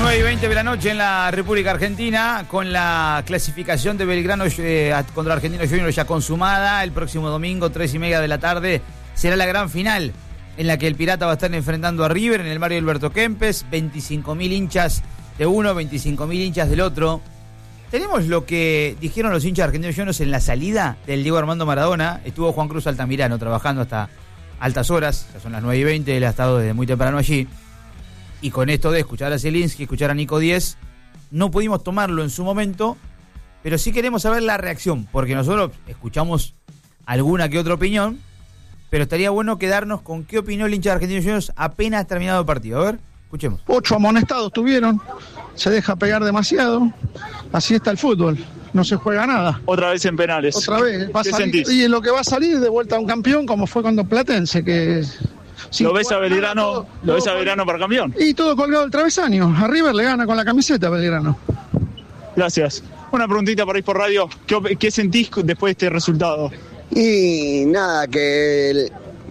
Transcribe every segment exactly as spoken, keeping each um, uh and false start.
nueve y veinte de la noche en la República Argentina, con la clasificación de Belgrano eh, contra Argentinos Juniors ya consumada. El próximo domingo, tres y media de la tarde, será la gran final en la que el Pirata va a estar enfrentando a River en el Mario Alberto Kempes. veinticinco mil hinchas de uno, veinticinco mil hinchas del otro. Tenemos lo que dijeron los hinchas Argentinos Juniors en la salida del Diego Armando Maradona. Estuvo Juan Cruz Altamirano trabajando hasta altas horas, ya son las nueve y veinte, él ha estado desde muy temprano allí. Y con esto de escuchar a Zielinski, escuchar a Nico Díez, no pudimos tomarlo en su momento, pero sí queremos saber la reacción, porque nosotros escuchamos alguna que otra opinión, pero estaría bueno quedarnos con qué opinó el hincha de Argentinos Juniors apenas terminado el partido. A ver, escuchemos. Ocho amonestados tuvieron, se deja pegar demasiado, así está el fútbol, no se juega nada. Otra vez en penales. Otra vez, va a ¿Qué salir, sentís? y en lo que va a salir de vuelta a un campeón, como fue cuando Platense, que... ¿Lo ves a Belgrano, lo ves a Belgrano para campeón? Y todo colgado del travesaño, a River le gana con la camiseta a Belgrano. Gracias. Una preguntita para ir por radio. ¿Qué, op- qué sentís después de este resultado? Y nada, que el-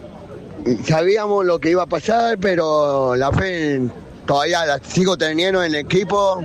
sabíamos lo que iba a pasar, pero la fe todavía la sigo teniendo en el equipo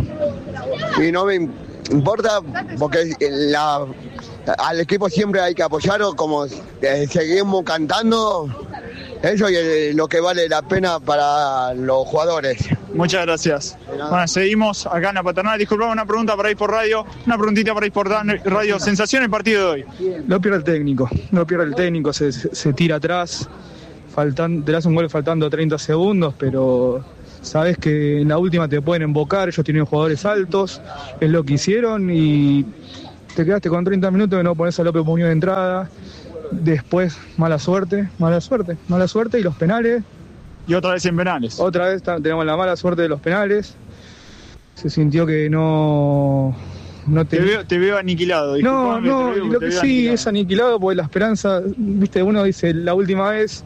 y no me importa porque la, al equipo siempre hay que apoyarlo, como eh, seguimos cantando, eso es lo que vale la pena para los jugadores. Muchas gracias. Bueno, seguimos acá en la paternal. Disculpame, una pregunta para ir por radio. Una preguntita para ir por dan- radio. Sensación del partido de hoy. Lo pierde el técnico, lo pierde el técnico, se, se, se tira atrás, faltan, te das un gol faltando treinta segundos, pero sabes que en la última te pueden embocar, ellos tienen jugadores altos, es lo que hicieron y te quedaste con treinta minutos de no pones a López Muñoz de entrada, después mala suerte, mala suerte, mala suerte y los penales. Y otra vez en penales. Otra vez ta- tenemos la mala suerte de los penales, se sintió que no... no Te veo, te veo aniquilado. No, disculpame, no, te veo- y lo te que veo sí aniquilado. es aniquilado porque la esperanza, viste, uno dice la última vez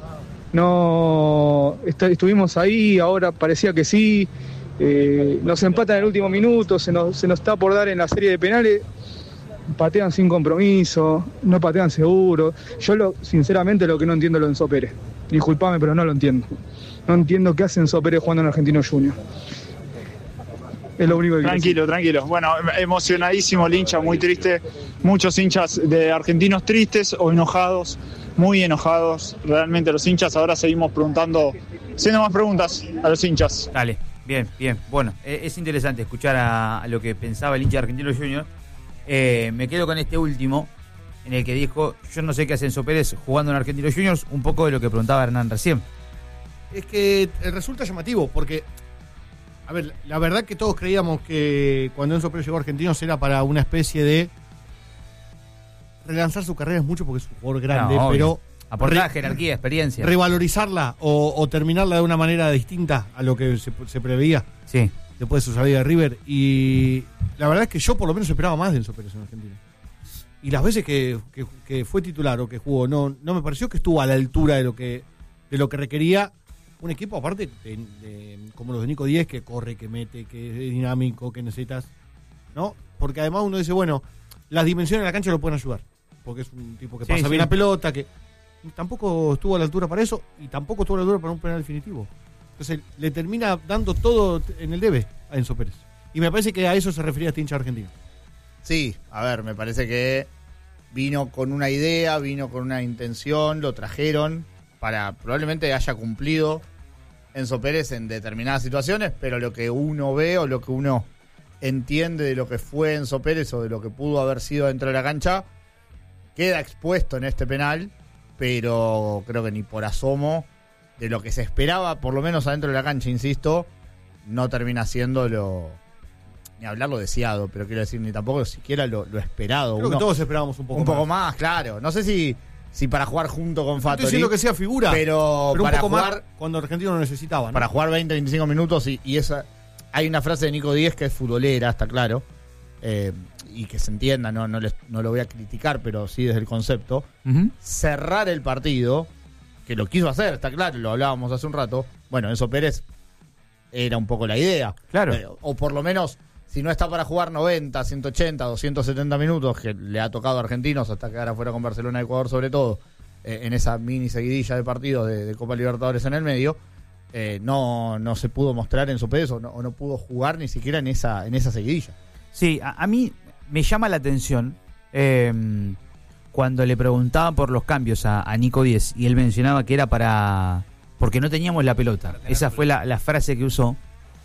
no est- estuvimos ahí, ahora parecía que sí, eh, nos empatan en el último minuto, se nos, se nos está por dar en la serie de penales, patean sin compromiso, no patean seguro. Yo lo, sinceramente lo que no entiendo es lo de Enzo Pérez, disculpame pero no lo entiendo, no entiendo qué hace Enzo Pérez jugando en Argentino Junior. Es lo único que Tranquilo, tranquilo. Bueno, emocionadísimo el hincha, muy triste. Muchos hinchas de argentinos tristes o enojados, muy enojados. Realmente los hinchas. Ahora seguimos preguntando, haciendo más preguntas a los hinchas. Dale, bien, bien. Bueno, eh, es interesante escuchar a, a lo que pensaba el hincha de Argentinos Juniors. Eh, me quedo con este último, en el que dijo, yo no sé qué hace Enzo Pérez jugando en Argentinos Juniors, un poco de lo que preguntaba Hernán recién. Es que resulta llamativo, porque, a ver, la verdad que todos creíamos que cuando Enzo Pérez llegó a Argentinos era para una especie de relanzar su carrera, es mucho porque es un jugador grande, No, pero aportar re- jerarquía, experiencia. revalorizarla o, o terminarla de una manera distinta a lo que se, se preveía Sí. después de su salida de River. Y la verdad es que yo por lo menos esperaba más de Enzo Pérez en Argentina. Y las veces que, que, que fue titular o que jugó, no, no me pareció que estuvo a la altura de lo que, de lo que requería un equipo, aparte de, de, como los de Nico Díez, que corre, que mete, que es dinámico, que necesitas, ¿no? Porque además uno dice, bueno, las dimensiones de la cancha lo pueden ayudar, porque es un tipo que Sí, pasa sí. bien la pelota, que tampoco estuvo a la altura para eso y tampoco estuvo a la altura para un penal definitivo. Entonces le termina dando todo en el debe a Enzo Pérez. Y me parece que a eso se refería este hincha argentino. Sí, a ver, me parece que vino con una idea, vino con una intención, lo trajeron para probablemente haya cumplido Enzo Pérez en determinadas situaciones, pero lo que uno ve o lo que uno entiende de lo que fue Enzo Pérez o de lo que pudo haber sido dentro de la cancha queda expuesto en este penal, pero creo que ni por asomo de lo que se esperaba, por lo menos adentro de la cancha, insisto, no termina siendo lo, ni hablar lo deseado, pero quiero decir, ni tampoco siquiera lo, lo esperado. Creo Uno, que todos esperábamos un poco un más. poco más, claro. No sé si, si para jugar junto con No estoy Fattori, diciendo que sea figura, pero, pero un para poco jugar más cuando Argentino lo necesitaba, ¿no? para jugar veinte, veinticinco minutos y, y esa hay una frase de Nico Díez que es futbolera, está claro, eh, y que se entienda, no, no, les, no lo voy a criticar, pero sí desde el concepto. Uh-huh. Cerrar el partido, que lo quiso hacer, está claro, lo hablábamos hace un rato. Bueno, Enzo Pérez era un poco la idea. Claro. Eh, o por lo menos, si no está para jugar noventa, ciento ochenta, doscientos setenta minutos, que le ha tocado a Argentinos hasta quedar afuera con Barcelona y Ecuador sobre todo, eh, en esa mini seguidilla de partidos de, de Copa Libertadores en el medio, eh, no, no se pudo mostrar en Soperes o no, o no pudo jugar ni siquiera en esa, en esa seguidilla. Sí, a, a mí me llama la atención eh, cuando le preguntaban por los cambios a, a Nico Díez y él mencionaba que era para... porque no teníamos la pelota. Esa fue la, la frase que usó.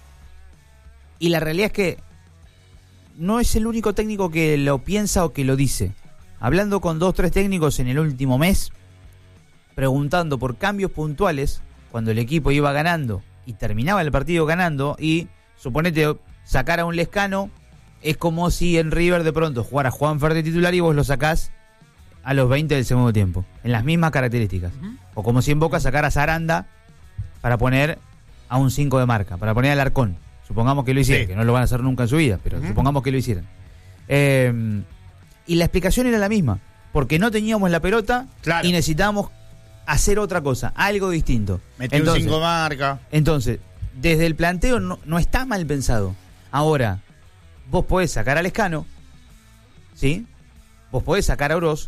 Y la realidad es que no es el único técnico que lo piensa o que lo dice. Hablando con dos, tres técnicos en el último mes, preguntando por cambios puntuales, cuando el equipo iba ganando y terminaba el partido ganando, y suponete sacar a un Lescano, es como si en River de pronto jugara Juanfer de titular y vos lo sacás a los veinte del segundo tiempo, en las mismas características. Uh-huh. O como si en Boca sacara a Saranda para poner a un cinco de marca, para poner al Arcón. Supongamos que lo hicieran, sí. que no lo van a hacer nunca en su vida, pero uh-huh. supongamos que lo hicieran. Eh, y la explicación era la misma, porque no teníamos la pelota claro. y necesitábamos hacer otra cosa, algo distinto. Metió entonces, un cinco de marca. Entonces, desde el planteo no, no está mal pensado. Ahora, vos podés sacar a Lescano, ¿sí? Vos podés sacar a Oroz,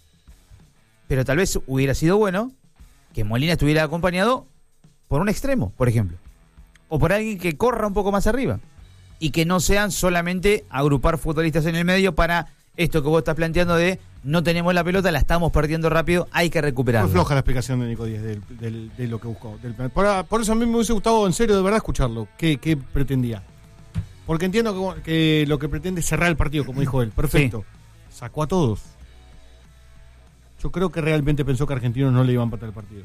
pero tal vez hubiera sido bueno que Molina estuviera acompañado por un extremo, por ejemplo. O por alguien que corra un poco más arriba. Y que no sean solamente agrupar futbolistas en el medio para esto que vos estás planteando de no tenemos la pelota, la estamos perdiendo rápido, hay que recuperarla. Muy floja la explicación de Nico Díez de, de, de, de lo que buscó. Del, por, por eso a mí me hubiese gustado en serio de verdad escucharlo. ¿Qué, qué pretendía? Porque entiendo que, que lo que pretende es cerrar el partido, como dijo él. Perfecto. Sí. Sacó a todos. Yo creo que realmente pensó que Argentinos no le iban a empatar el partido.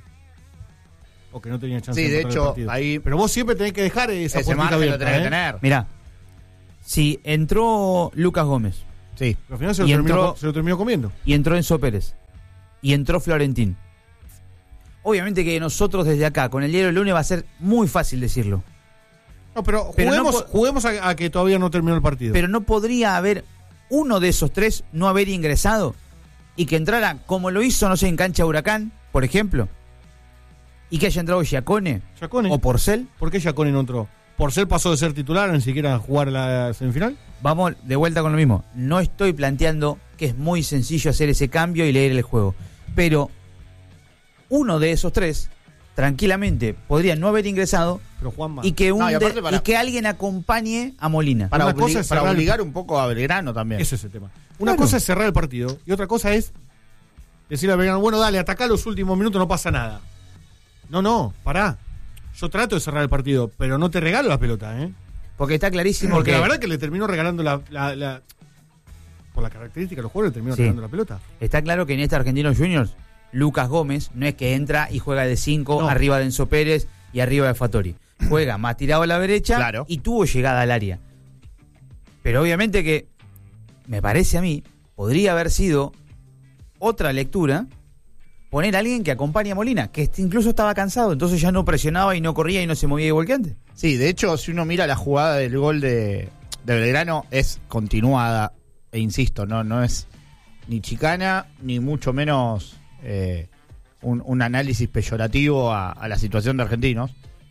O que no tenía chance sí, de empatar de hecho, el partido. Ahí pero vos siempre tenés que dejar esa ese margen abierta, lo tenés ¿eh? que tener. Mirá, si entró Lucas Gómez. Sí. Pero al final se lo, terminó, entró, se lo terminó comiendo. Y entró Enzo Pérez. Y entró Florentín. Obviamente que nosotros desde acá, con el diario del lunes, va a ser muy fácil decirlo. No, pero, pero juguemos, no, juguemos a, a que todavía no terminó el partido. Pero no podría haber uno de esos tres no haber ingresado y que entrara como lo hizo, no sé, en cancha Huracán, por ejemplo. Y que haya entrado Giacone, Giacone. o Porcel. ¿Por qué Giacone no entró? ¿Porcel pasó de ser titular a ni siquiera jugar la semifinal? Vamos de vuelta con lo mismo. No estoy planteando que es muy sencillo hacer ese cambio y leer el juego. Pero uno de esos tres, tranquilamente, podría no haber ingresado. Pero Juanma. Y que, un no, y, de, para, y que alguien acompañe a Molina. Para, Una obli- cosa es para cerrar obligar el... un poco a Belgrano también. Ese es el tema. Una claro. cosa es cerrar el partido y otra cosa es decirle a Belgrano, bueno, dale, atacá los últimos minutos, no pasa nada. No, no, pará. Yo trato de cerrar el partido, pero no te regalo la pelota, ¿eh? Porque está clarísimo Porque que... la verdad que le terminó regalando la... la, la por la característica de los jugadores, le terminó sí. regalando la pelota. Está claro que en este Argentinos Juniors, Lucas Gómez no es que entra y juega de cinco no. arriba de Enzo Pérez y arriba de Fattori. Juega más tirado a la derecha claro. y tuvo llegada al área. Pero obviamente que, me parece a mí, podría haber sido otra lectura poner a alguien que acompañe a Molina, que incluso estaba cansado, entonces ya no presionaba y no corría y no se movía igual que antes. Sí, de hecho, si uno mira la jugada del gol de, de Belgrano, es continuada, e insisto, no, no es ni chicana, ni mucho menos eh, un, un análisis peyorativo a, a la situación de Argentinos.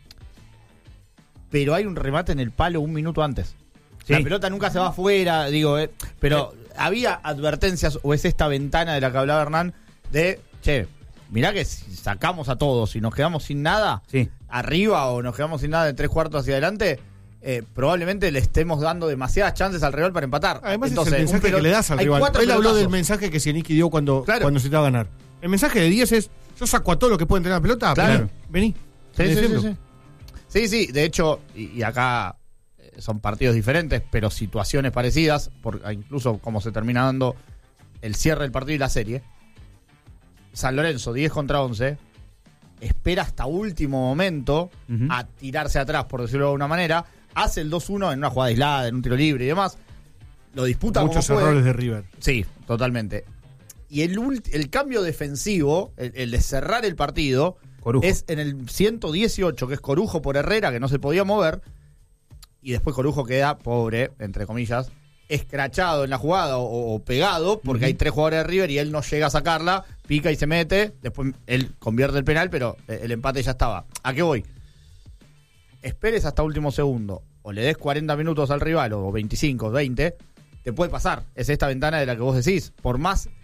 Pero hay un remate en el palo un minuto antes. Sí. La pelota nunca se va afuera, digo, eh, pero había advertencias, o es esta ventana de la que hablaba Hernán, de... Che, mirá que si sacamos a todos y nos quedamos sin nada sí. arriba o nos quedamos sin nada de tres cuartos hacia adelante, eh, probablemente le estemos dando demasiadas chances al rival para empatar. Además, entonces, es el mensaje pero, que le das al rival. Él pelotazos. habló del mensaje que Sieniski dio cuando, claro. cuando se te va a ganar. El mensaje de Díaz es: yo saco a todos los que pueden tener la pelota, claro. vení. Sí, sí, sí, sí. sí, sí, de hecho, y, y acá eh, son partidos diferentes, pero situaciones parecidas, por, incluso como se termina dando el cierre del partido y la serie. San Lorenzo, diez contra once, espera hasta último momento uh-huh. a tirarse atrás, por decirlo de alguna manera, hace el dos uno en una jugada aislada, en un tiro libre y demás, lo disputa muchos como errores puede. de River. Sí, totalmente. Y el, ulti- el cambio defensivo, el, el de cerrar el partido, Corujo. Es en el ciento dieciocho, que es Corujo por Herrera, que no se podía mover, y después Corujo queda, pobre, entre comillas, escrachado en la jugada o, o pegado, porque uh-huh. hay tres jugadores de River y él no llega a sacarla, pica y se mete, después él convierte el penal, pero el empate ya estaba. ¿A qué voy? Esperes hasta último segundo, o le des cuarenta minutos al rival, o veinticinco, veinte, te puede pasar. Es esta ventana de la que vos decís. Por más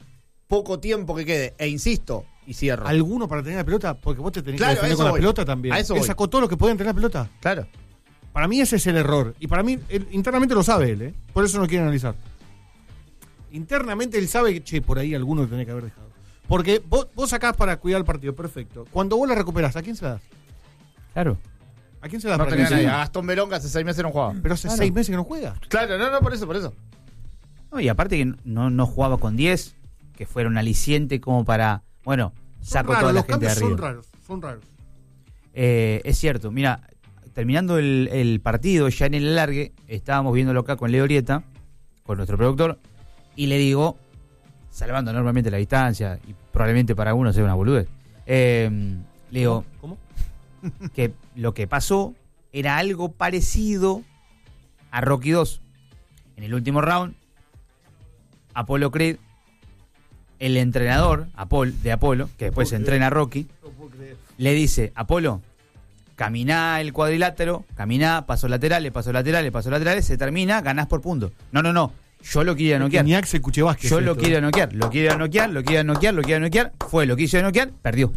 poco tiempo que quede. E insisto, y cierro. ¿Alguno para tener la pelota? Porque vos te tenés Claro, que defender a eso con la voy. pelota también. A eso Él voy. sacó todo lo que podían tener la pelota. Claro. Para mí ese es el error. Y para mí, él, internamente lo sabe él, ¿eh? Por eso no quiere analizar. Internamente él sabe que, che, por ahí alguno lo tenía que haber dejado. Porque vos, vos sacás para cuidar el partido, perfecto. Cuando vos la recuperás, ¿a quién se la das? Claro. ¿A quién se la das? No para tenía que nadie. se- A Gastón Verón que hace seis meses no jugaba. Pero hace Claro. seis meses que no juega. Claro, no, no, por eso, por eso. No, y aparte que no, no jugaba con diez, que fuera un aliciente como para, bueno, saco Son toda raros, la los gente de cambios arriba. son raros, son raros. Eh, es cierto, mira, terminando el, el partido, ya en el alargue, estábamos viéndolo acá con Leo Orieta, con nuestro productor, y le digo, salvando enormemente la distancia, y probablemente para algunos sea una boludez, eh, le digo ¿Cómo? que lo que pasó era algo parecido a Rocky dos. En el último round, Apolo Creed, el entrenador Apol, de Apolo, que después entrena a Rocky, No puedo creer. le dice, Apolo, caminá el cuadrilátero, caminá, pasos laterales, pasos laterales, pasos laterales, se termina, ganás por punto. No, no, no, yo lo quiero noquear. Niak se Cuche Vázquez. Yo lo esto. quiero noquear, lo quiero noquear, lo quiero noquear, lo quiero noquear. Fue, lo quiso noquear, perdió.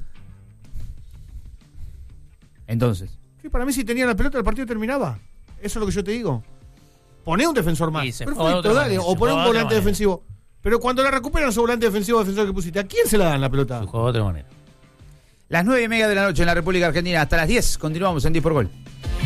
Entonces, Sí, para mí si tenían la pelota el partido terminaba. Eso es lo que yo te digo. Poné un defensor más. Y se jugó de Perfecto, otra dale. manera, O se poné jugó un de otra volante manera. defensivo. Pero cuando la recuperan su volante defensivo defensor que pusiste, ¿a quién se la dan la pelota? Se jugó de otra manera. las nueve y media de la noche en la República Argentina, hasta las diez, continuamos en diez por Gol.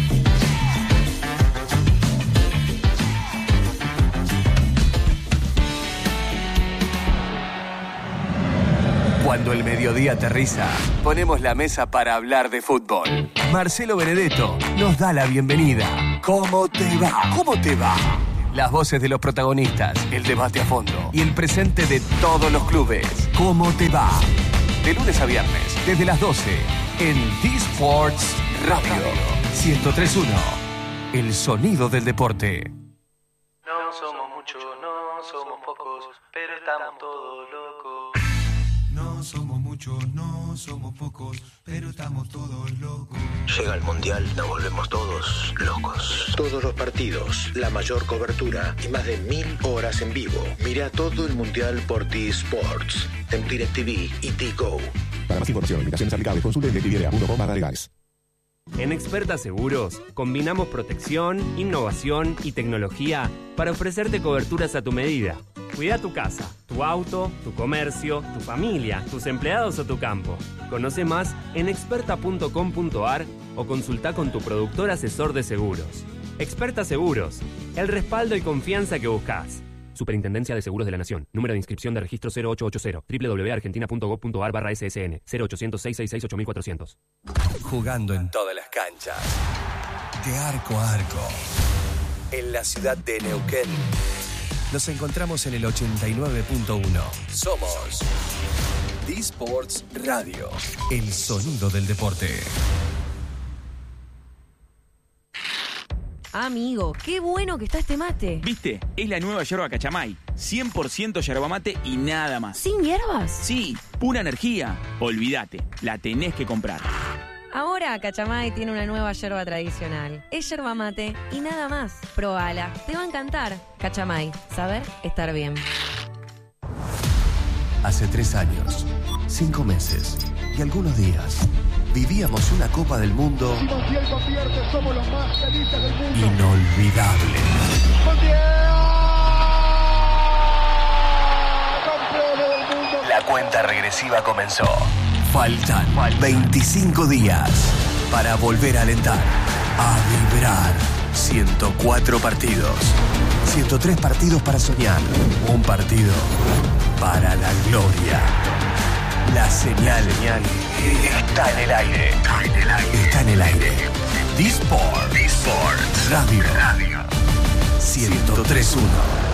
Cuando el mediodía aterriza, ponemos la mesa para hablar de fútbol. Marcelo Benedetto nos da la bienvenida. ¿Cómo te va? ¿Cómo te va? Las voces de los protagonistas, el debate a fondo y el presente de todos los clubes. ¿Cómo te va? De lunes a viernes, desde las doce, en D-Sports Radio ciento tres punto uno. El sonido del deporte. No somos muchos, no somos pocos, pero estamos todos locos. No somos muchos, no somos pocos, pero estamos todos locos. Llega el Mundial, nos volvemos todos locos. Todos los partidos, la mayor cobertura y más de mil horas en vivo. Mira todo el Mundial por T-Sports, en DirecTV y T-Go. Para más información, invitaciones aplicables, consulte en directvidea punto com barra legales. En Experta Seguros combinamos protección, innovación y tecnología para ofrecerte coberturas a tu medida. Cuida tu casa, tu auto, tu comercio, tu familia, tus empleados o tu campo. Conoce más en experta punto com punto a r o consulta con tu productor asesor de seguros. Experta Seguros, el respaldo y confianza que buscas. Superintendencia de Seguros de la Nación. Número de inscripción de registro cero ocho ocho cero. doble u doble u doble u punto argentina punto gov punto a r barra S S N. cero ochocientos, seiscientos sesenta y seis, ocho mil cuatrocientos. Jugando en todas las canchas. De arco a arco. En la ciudad de Neuquén. Nos encontramos en el ochenta y nueve punto uno. Somos D-Sports Radio. El sonido del deporte. Amigo, qué bueno que está este mate. ¿Viste? Es la nueva yerba Cachamay. cien por ciento yerba mate y nada más. ¿Sin hierbas? Sí, pura energía. Olvídate, la tenés que comprar. Ahora Cachamay tiene una nueva yerba tradicional. Es yerba mate y nada más. Probala, te va a encantar. Cachamay, saber estar bien. Hace tres años, cinco meses y algunos días, vivíamos una Copa del Mundo inolvidable. La cuenta regresiva comenzó. Faltan veinticinco días para volver a alentar, a vibrar. ciento cuatro partidos, ciento tres partidos para soñar, un partido para la gloria. La señal está en el aire. Está en el aire. Está en el aire. D-Sports Radio ciento tres punto uno.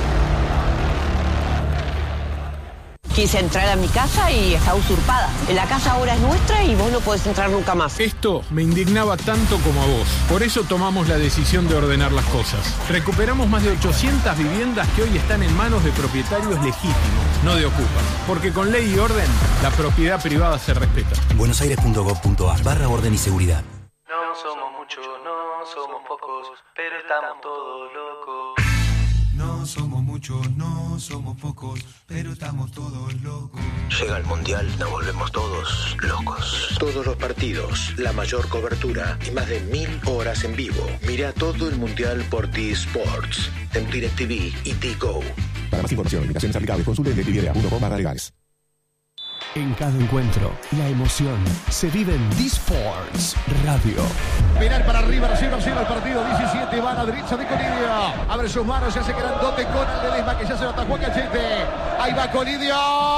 Quise entrar a mi casa y está usurpada. La casa ahora es nuestra y vos no podés entrar nunca más. Esto me indignaba tanto como a vos. Por eso tomamos la decisión de ordenar las cosas. Recuperamos más de ochocientas viviendas que hoy están en manos de propietarios legítimos, no de ocupas. Porque con ley y orden, la propiedad privada se respeta. buenosaires punto gov punto a r barra orden y seguridad. No somos muchos, no somos pocos, pero estamos todos locos. No somos muchos, no somos pocos, pero estamos todos locos. Llega el Mundial, nos volvemos todos locos. Todos los partidos, la mayor cobertura y más de mil horas en vivo. Mira todo el Mundial por T-Sports, en DirecTV y T-Go. Para más información, limitaciones aplicables, consulte en directv punto com barra legales. En cada encuentro, la emoción se vive en D-Sports Radio. Penal para River, cero a cero el partido, diecisiete, van a derecha de Colidio. Abre sus manos, se hace grandote con el Ledesma, que ya se lo atajó a Cachete. Ahí va Colidio.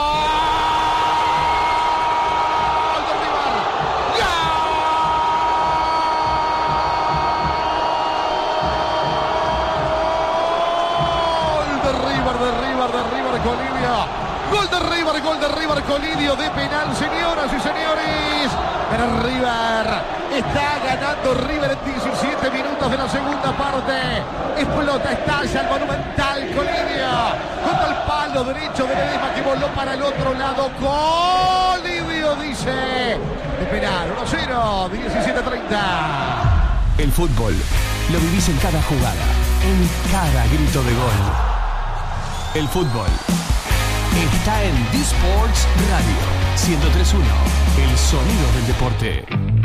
¡Gol de River! ¡Gol de River, de River, de River, Colidio! Gol de River, gol de River, Colidio de penal, señoras y señores. Pero River está ganando River en diecisiete minutos de la segunda parte. Explota, estalla el monumental Colidio. Contra el palo derecho de Ledesma que voló para el otro lado. Colidio dice de penal, uno cero, diecisiete treinta. El fútbol lo vivís en cada jugada, en cada grito de gol. El fútbol está en D-Sports Radio ciento tres punto uno, el sonido del deporte.